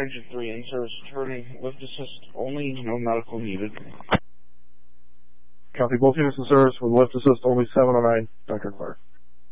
Engine 3 in service returning. Lift assist only, no medical needed. Copy both units in service with lift assist only 709, Dr. Clark.